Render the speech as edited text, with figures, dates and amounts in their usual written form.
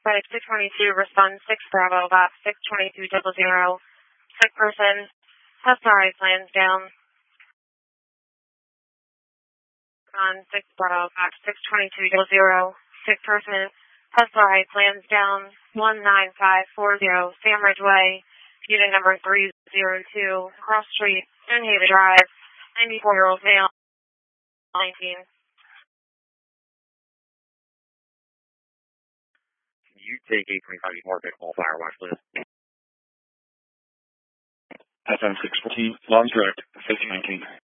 Flight 622, respond 6 Bravo, box 62200. Sick person, SRI plans down. On 6 Bravo, box 62200. Sick person, SRI plans down. 19540, Sam Ridge Way, unit number 302, Cross Street, New Haven Drive, 94-year-old male, 19. You take 825 East Market, all fire watch list. FM 614, Lawns Direct, 1519.